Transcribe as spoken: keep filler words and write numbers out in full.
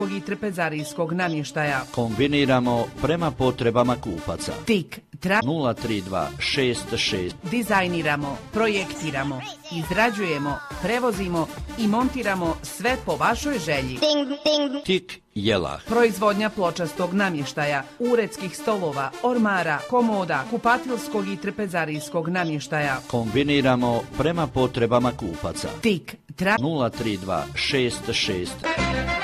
i trpezarijskog namještaja. Kombiniramo prema potrebama kupaca. Tik, tra, nula tri dva šest šest. Dizajniramo, projektiramo, izrađujemo, prevozimo i montiramo sve po vašoj želji. Tik Jelah. Proizvodnja pločastog namještaja, uredskih stolova, ormara, komoda, kupatilskog i trpezarijskog namještaja. Kombiniramo prema potrebama kupaca. Tik, tra, nula tri dva šest šest.